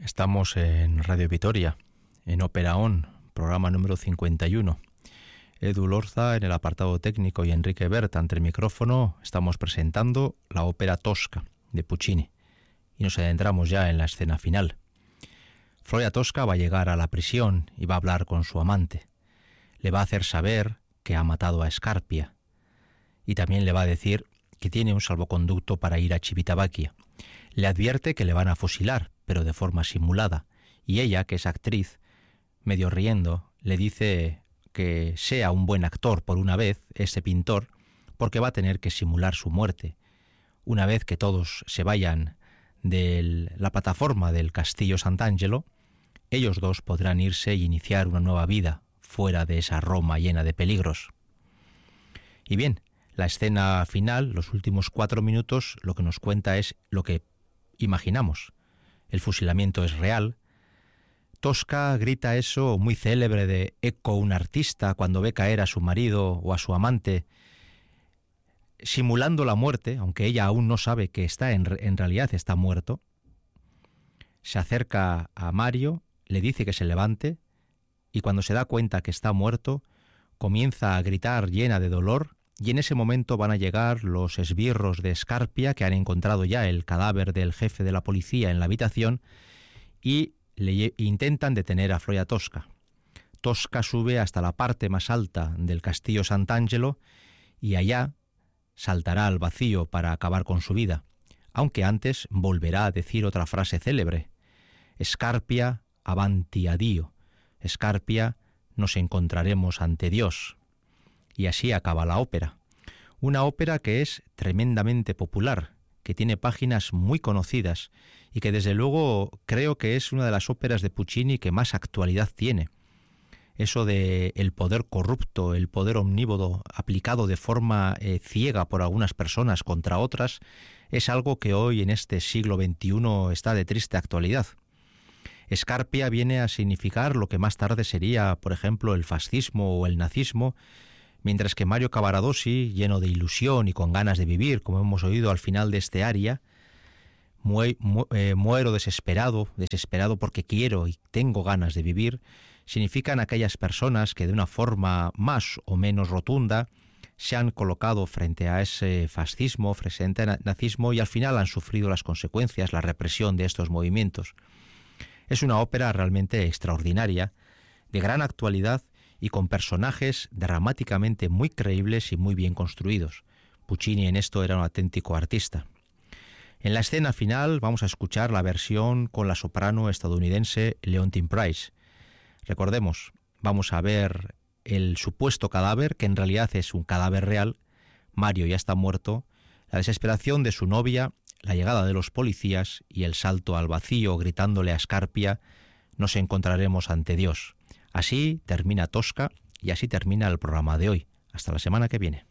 Estamos en Radio Vitoria, en Ópera ON, programa número 51. Edu Lorza en el apartado técnico y Enrique Berta ante el micrófono. Estamos presentando la ópera Tosca de Puccini y nos adentramos ya en la escena final. Floria Tosca va a llegar a la prisión y va a hablar con su amante. Le va a hacer saber que ha matado a Scarpia y también le va a decir que tiene un salvoconducto para ir a Civitavecchia. Le advierte que le van a fusilar, pero de forma simulada, y ella, que es actriz, medio riendo, le dice que sea un buen actor por una vez, ese pintor, porque va a tener que simular su muerte. Una vez que todos se vayan de la plataforma del Castillo Sant'Angelo, ellos dos podrán irse y iniciar una nueva vida fuera de esa Roma llena de peligros. Y bien, la escena final, los últimos 4 minutos, lo que nos cuenta es lo que imaginamos. El fusilamiento es real. Tosca grita eso muy célebre de Ecco un artista cuando ve caer a su marido o a su amante simulando la muerte, aunque ella aún no sabe que en realidad está muerto. Se acerca a Mario, le dice que se levante y cuando se da cuenta que está muerto comienza a gritar llena de dolor. Y en ese momento van a llegar los esbirros de Scarpia, que han encontrado ya el cadáver del jefe de la policía en la habitación, y le intentan detener a Floria Tosca. Tosca sube hasta la parte más alta del Castillo Sant'Angelo y allá saltará al vacío para acabar con su vida, aunque antes volverá a decir otra frase célebre: Scarpia, avanti a Dio. Scarpia, nos encontraremos ante Dios. Y así acaba la ópera. Una ópera que es tremendamente popular, que tiene páginas muy conocidas y que desde luego creo que es una de las óperas de Puccini que más actualidad tiene. Eso de el poder corrupto, el poder omnívodo aplicado de forma ciega por algunas personas contra otras, es algo que hoy en este siglo XXI está de triste actualidad. Scarpia viene a significar lo que más tarde sería, por ejemplo, el fascismo o el nazismo, mientras que Mario Cavaradossi, lleno de ilusión y con ganas de vivir, como hemos oído al final de este aria, muero desesperado porque quiero y tengo ganas de vivir, significan aquellas personas que de una forma más o menos rotunda se han colocado frente a ese fascismo, frente al nazismo y al final han sufrido las consecuencias, la represión de estos movimientos. Es una ópera realmente extraordinaria, de gran actualidad y con personajes dramáticamente muy creíbles y muy bien construidos. Puccini en esto era un auténtico artista. En la escena final vamos a escuchar la versión con la soprano estadounidense Leontine Price. Recordemos, vamos a ver el supuesto cadáver, que en realidad es un cadáver real. Mario ya está muerto, la desesperación de su novia, la llegada de los policías y el salto al vacío gritándole a Scarpia: nos encontraremos ante Dios. Así termina Tosca y así termina el programa de hoy. Hasta la semana que viene.